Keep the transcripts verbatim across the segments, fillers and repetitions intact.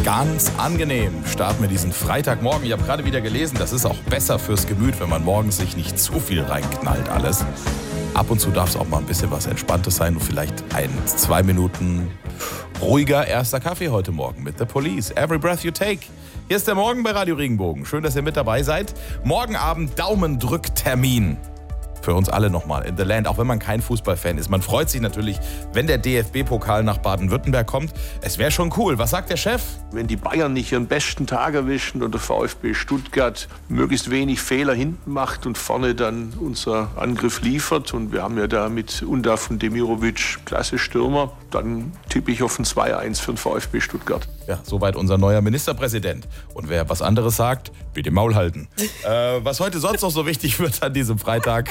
ganz angenehm starten wir diesen Freitagmorgen. Ich habe gerade wieder gelesen, das ist auch besser fürs Gemüt, wenn man morgens sich nicht zu viel reinknallt alles. Ab und zu darf es auch mal ein bisschen was Entspanntes sein und vielleicht ein, zwei Minuten ruhiger erster Kaffee heute Morgen mit The Police. Every breath you take. Hier ist der Morgen bei Radio Regenbogen. Schön, dass ihr mit dabei seid. Morgen Abend Daumendrücktermin. Für uns alle nochmal in The Land, auch wenn man kein Fußballfan ist. Man freut sich natürlich, wenn der D F B-Pokal nach Baden-Württemberg kommt. Es wäre schon cool. Was sagt der Chef? Wenn die Bayern nicht ihren besten Tag erwischen und der VfB Stuttgart möglichst wenig Fehler hinten macht und vorne dann unser Angriff liefert, und wir haben ja da mit Undav und Demirovic klasse Stürmer, dann tippe ich auf ein zwei eins für den VfB Stuttgart. Ja, soweit unser neuer Ministerpräsident. Und wer was anderes sagt, bitte Maul halten. äh, was heute sonst noch so wichtig wird an diesem Freitag.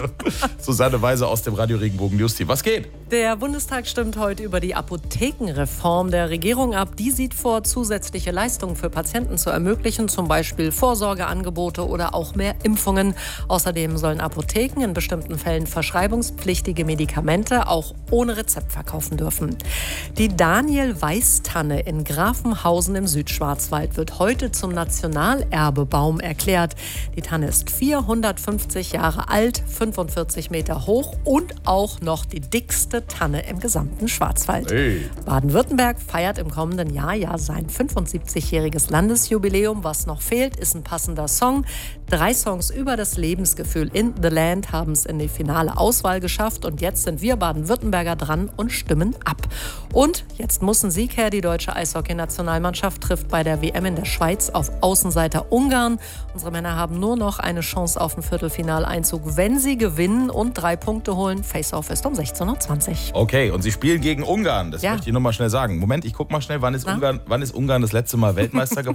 Susanne Weise aus dem Radio Regenbogen News-Team. Was geht? Der Bundestag stimmt heute über die Apothekenreform der Regierung ab. Die sieht vor, zusätzliche Leistungen für Patienten zu ermöglichen, zum Beispiel Vorsorgeangebote oder auch mehr Impfungen. Außerdem sollen Apotheken in bestimmten Fällen verschreibungspflichtige Medikamente auch ohne Rezept verkaufen dürfen. Die Daniel-Weiß-Tanne in Grafenhausen im Südschwarzwald wird heute zum Nationalerbebaum erklärt. Die Tanne ist vierhundertfünfzig Jahre alt, fünfundvierzig Meter hoch und auch noch die dickste Tanne im gesamten Schwarzwald. Hey. Baden-Württemberg feiert im kommenden Jahr ja sein fünfundsiebzigjähriges Landesjubiläum. Was noch fehlt, ist ein passender Song. Drei Songs über das Lebensgefühl in The Land haben es in die finale Auswahl geschafft. Und jetzt sind wir Baden-Württemberger dran und stimmen ab. Und jetzt muss ein Sieg her. Die deutsche Eishockey-Nationalmannschaft trifft bei der W M in der Schweiz auf Außenseiter Ungarn. Unsere Männer haben nur noch eine Chance auf einen Viertelfinaleinzug, wenn sie gewinnen und drei Punkte holen. Face-Off ist um sechzehn Uhr zwanzig. Okay, und sie spielen gegen Ungarn. Das Ja. möchte ich nur mal schnell sagen. Moment, ich guck mal schnell, wann ist, Ungarn, wann ist Ungarn das letzte Mal Weltmeister geworden?